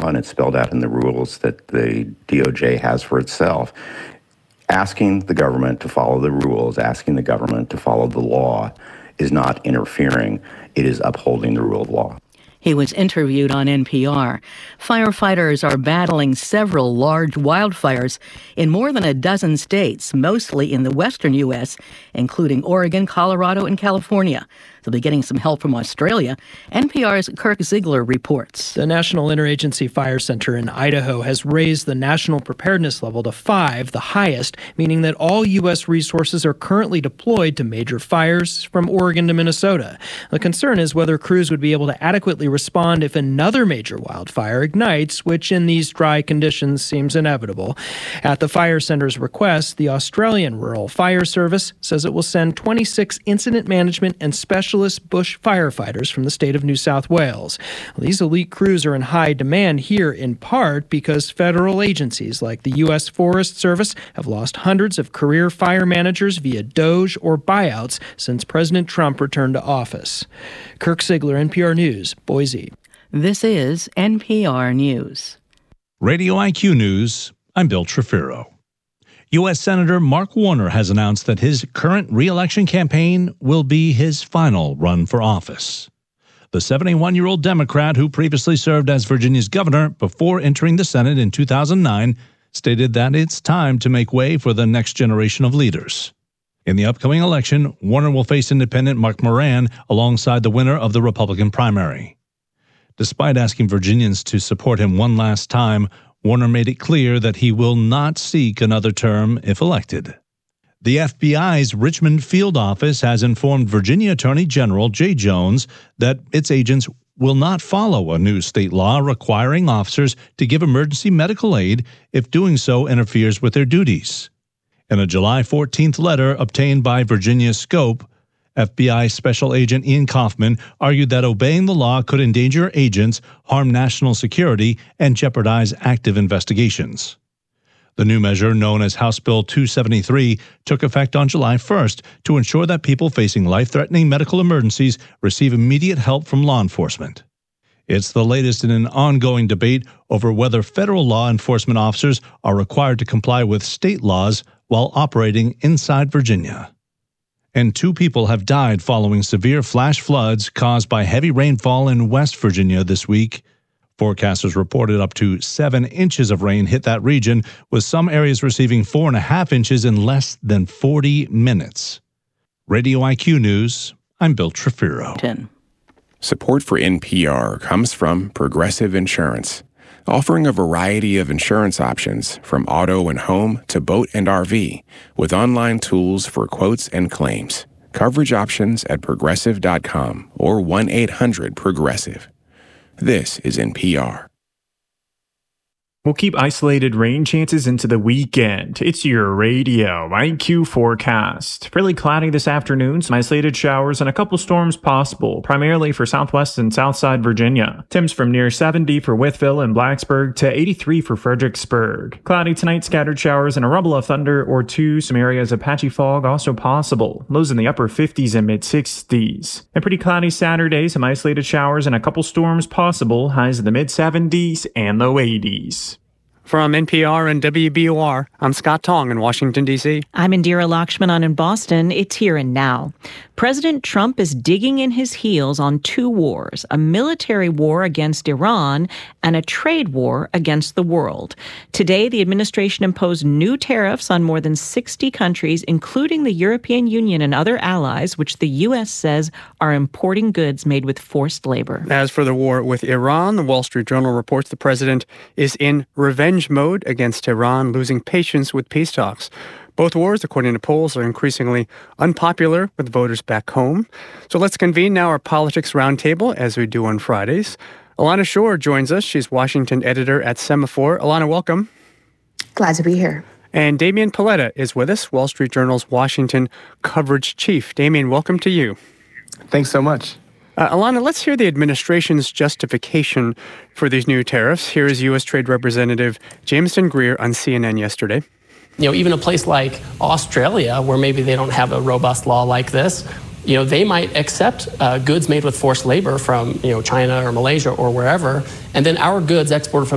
law, and it's spelled out in the rules that the DOJ has for itself. Asking the government to follow the rules, asking the government to follow the law is not interfering. It is upholding the rule of law. He was interviewed on NPR. Firefighters are battling several large wildfires in more than a dozen states, mostly in the western U.S., including Oregon, Colorado, and California. They'll be getting some help from Australia. NPR's Kirk Ziegler reports. The National Interagency Fire Center in Idaho has raised the national preparedness level to 5, the highest, meaning that all U.S. resources are currently deployed to major fires from Oregon to Minnesota. The concern is whether crews would be able to adequately respond if another major wildfire ignites, which in these dry conditions seems inevitable. At the fire center's request, the Australian Rural Fire Service says it will send 26 incident management and specialist bush firefighters from the state of New South Wales. These elite crews are in high demand here in part because federal agencies like the U.S. Forest Service have lost hundreds of career fire managers via DOGE or buyouts since President Trump returned to office. Kirk Ziegler, NPR News, Boise. This is NPR News. Radio IQ News, I'm Bill Trefiro. U.S. Senator Mark Warner has announced that his current re-election campaign will be his final run for office. The 71-year-old Democrat, who previously served as Virginia's governor before entering the Senate in 2009, stated that it's time to make way for the next generation of leaders. In the upcoming election, Warner will face independent Mark Moran alongside the winner of the Republican primary. Despite asking Virginians to support him one last time, Warner made it clear that he will not seek another term if elected. The FBI's Richmond Field Office has informed Virginia Attorney General Jay Jones that its agents will not follow a new state law requiring officers to give emergency medical aid if doing so interferes with their duties. In a July 14th letter obtained by Virginia Scope, FBI Special Agent Ian Kaufman argued that obeying the law could endanger agents, harm national security, and jeopardize active investigations. The new measure, known as House Bill 273, took effect on July 1st to ensure that people facing life-threatening medical emergencies receive immediate help from law enforcement. It's the latest in an ongoing debate over whether federal law enforcement officers are required to comply with state laws while operating inside Virginia. And 2 people have died following severe flash floods caused by heavy rainfall in West Virginia this week. Forecasters reported up to 7 inches of rain hit that region, with some areas receiving 4.5 inches in less than 40 minutes. Radio IQ News, I'm Bill Trefiro. 10. Support for NPR comes from Progressive Insurance, offering a variety of insurance options from auto and home to boat and RV, with online tools for quotes and claims. Coverage options at progressive.com or 1-800-PROGRESSIVE. This is NPR. We'll keep isolated rain chances into the weekend. It's your Radio IQ forecast. Fairly cloudy this afternoon, some isolated showers and a couple storms possible, primarily for southwest and southside Virginia. Temps from near 70 for Wytheville and Blacksburg to 83 for Fredericksburg. Cloudy tonight, scattered showers and a rumble of thunder or 2. Some areas of patchy fog also possible. Lows in the upper 50s and mid 60s. And pretty cloudy Saturday, some isolated showers and a couple storms possible. Highs in the mid 70s and low 80s. From NPR and WBOR, I'm Scott Tong in Washington, D.C. I'm Indira Lakshmanan in Boston. It's here and now. President Trump is digging in his heels on 2 wars, a military war against Iran and a trade war against the world. Today, the administration imposed new tariffs on more than 60 countries, including the European Union and other allies, which the U.S. says are importing goods made with forced labor. As for the war with Iran, the Wall Street Journal reports the president is in revenge mode against Iran, losing patience with peace talks. Both wars, according to polls, are increasingly unpopular with voters back home. So let's convene now our Politics Roundtable, as we do on Fridays. Alana Shore joins us. She's Washington editor at Semaphore. Alana, welcome. Glad to be here. And Damian Paletta is with us, Wall Street Journal's Washington coverage chief. Damian, welcome to you. Thanks so much. Alana, let's hear the administration's justification for these new tariffs. Here is U.S. Trade Representative Jameson Greer on CNN yesterday. You know, even a place like Australia, where maybe they don't have a robust law like this, you know, they might accept goods made with forced labor from, China or Malaysia or wherever, and then our goods exported from